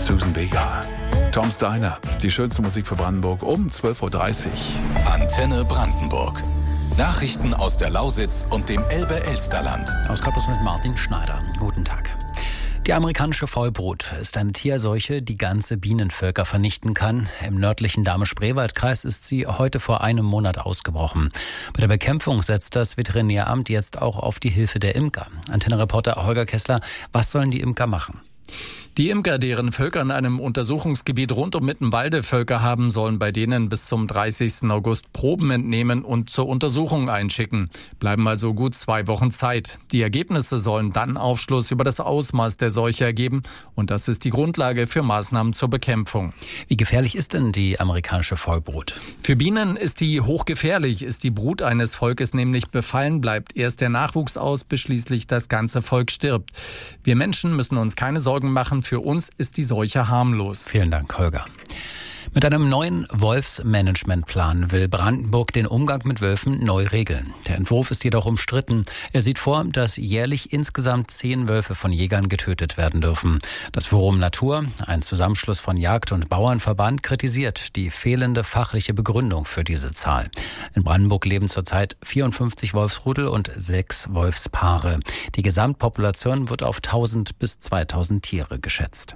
Susan Vega. Tom Steiner, die schönste Musik für Brandenburg um 12.30 Uhr. Antenne Brandenburg. Nachrichten aus der Lausitz und dem Elbe-Elsterland. Aus Cottbus mit Martin Schneider. Guten Tag. Die amerikanische Vollbrut ist eine Tierseuche, die ganze Bienenvölker vernichten kann. Im nördlichen Dahme-Spreewald-Kreis ist sie heute vor einem Monat ausgebrochen. Bei der Bekämpfung setzt das Veterinäramt jetzt auch auf die Hilfe der Imker. Antenne-Reporter Holger Kessler, was sollen die Imker machen? Die Imker, deren Völker in einem Untersuchungsgebiet rund um Mittenwalde Völker haben, sollen bei denen bis zum 30. August Proben entnehmen und zur Untersuchung einschicken. Bleiben also gut 2 Wochen Zeit. Die Ergebnisse sollen dann Aufschluss über das Ausmaß der Seuche ergeben und das ist die Grundlage für Maßnahmen zur Bekämpfung. Wie gefährlich ist denn die amerikanische Vollbrut? Für Bienen ist die hochgefährlich. Ist die Brut eines Volkes nämlich befallen, bleibt erst der Nachwuchs aus, bis schließlich das ganze Volk stirbt. Wir Menschen müssen uns keine Sorgen machen. Für uns ist die Seuche harmlos. Vielen Dank, Holger. Mit einem neuen Wolfsmanagementplan will Brandenburg den Umgang mit Wölfen neu regeln. Der Entwurf ist jedoch umstritten. Er sieht vor, dass jährlich insgesamt 10 Wölfe von Jägern getötet werden dürfen. Das Forum Natur, ein Zusammenschluss von Jagd- und Bauernverband, kritisiert die fehlende fachliche Begründung für diese Zahl. In Brandenburg leben zurzeit 54 Wolfsrudel und 6 Wolfspaare. Die Gesamtpopulation wird auf 1000 bis 2000 Tiere geschätzt.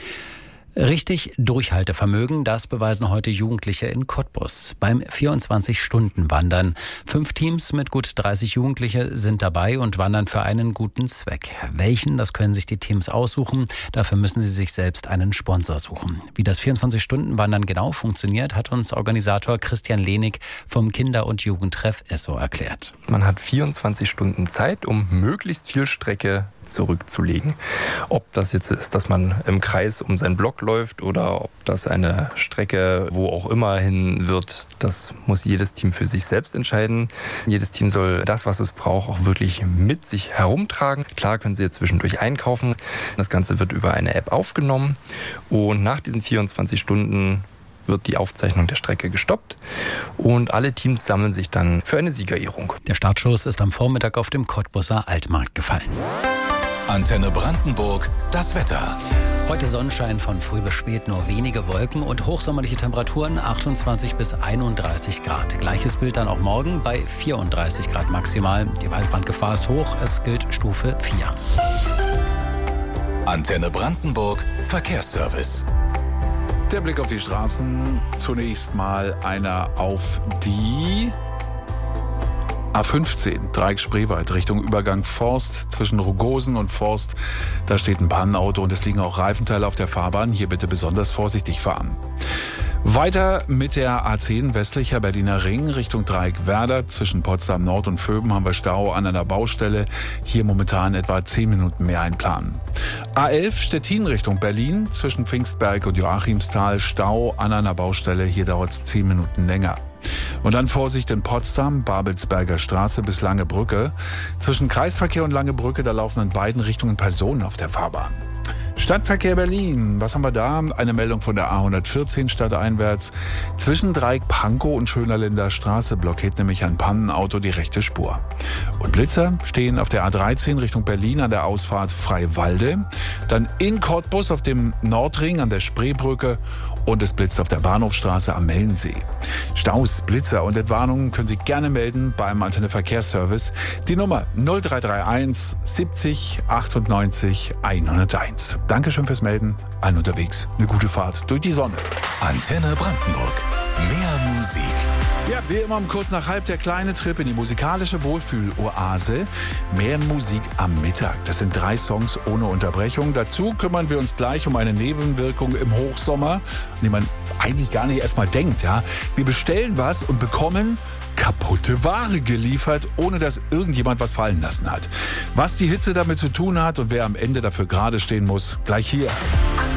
Richtig Durchhaltevermögen, das beweisen heute Jugendliche in Cottbus. Beim 24-Stunden-Wandern. 5 Teams mit gut 30 Jugendliche sind dabei und wandern für einen guten Zweck. Welchen, das können sich die Teams aussuchen. Dafür müssen sie sich selbst einen Sponsor suchen. Wie das 24-Stunden-Wandern genau funktioniert, hat uns Organisator Christian Lehnig vom Kinder- und Jugendtreff Esso erklärt. Man hat 24 Stunden Zeit, um möglichst viel Strecke zurückzulegen. Ob das jetzt ist, dass man im Kreis um seinen Block läuft oder ob das eine Strecke wo auch immer hin wird, das muss jedes Team für sich selbst entscheiden. Jedes Team soll das, was es braucht, auch wirklich mit sich herumtragen. Klar können sie jetzt zwischendurch einkaufen. Das Ganze wird über eine App aufgenommen und nach diesen 24 Stunden wird die Aufzeichnung der Strecke gestoppt und alle Teams sammeln sich dann für eine Siegerehrung. Der Startschuss ist am Vormittag auf dem Cottbuser Altmarkt gefallen. Antenne Brandenburg, das Wetter. Heute Sonnenschein von früh bis spät, nur wenige Wolken und hochsommerliche Temperaturen 28 bis 31 Grad. Gleiches Bild dann auch morgen bei 34 Grad maximal. Die Waldbrandgefahr ist hoch, es gilt Stufe 4. Antenne Brandenburg, Verkehrsservice. Der Blick auf die Straßen. Zunächst mal einer auf die A15, Dreieck Spreewald, Richtung Übergang Forst, zwischen Rugosen und Forst. Da steht ein Pannenauto und es liegen auch Reifenteile auf der Fahrbahn. Hier bitte besonders vorsichtig fahren. Weiter mit der A10 westlicher Berliner Ring Richtung Dreieck Werder. Zwischen Potsdam Nord und Vöben haben wir Stau an einer Baustelle. Hier momentan etwa 10 Minuten mehr einplanen. A11 Stettin Richtung Berlin. Zwischen Pfingstberg und Joachimsthal Stau an einer Baustelle. Hier dauert es 10 Minuten länger. Und dann Vorsicht in Potsdam, Babelsberger Straße bis Lange Brücke. Zwischen Kreisverkehr und Lange Brücke, da laufen in beiden Richtungen Personen auf der Fahrbahn. Stadtverkehr Berlin, was haben wir da? Eine Meldung von der A114 stadteinwärts. Zwischen Dreieck Pankow und Schönerlinder Straße blockiert nämlich ein Pannenauto die rechte Spur. Und Blitzer stehen auf der A13 Richtung Berlin an der Ausfahrt Freiwalde. Dann in Cottbus auf dem Nordring an der Spreebrücke und es blitzt auf der Bahnhofstraße am Mellensee. Staus, Blitzer und Entwarnungen können Sie gerne melden beim Antenne Verkehrsservice. Die Nummer 0331 70 98 101. Dankeschön fürs Melden. Allen unterwegs eine gute Fahrt durch die Sonne. Antenne Brandenburg. Mehr Musik. Ja, wie immer um kurz nach halb der kleine Trip in die musikalische Wohlfühloase. Mehr Musik am Mittag. Das sind 3 Songs ohne Unterbrechung. Dazu kümmern wir uns gleich um eine Nebenwirkung im Hochsommer, an die man eigentlich gar nicht erst mal denkt. Ja? Wir bestellen was und bekommen kaputte Ware geliefert, ohne dass irgendjemand was fallen lassen hat. Was die Hitze damit zu tun hat und wer am Ende dafür gerade stehen muss, gleich hier.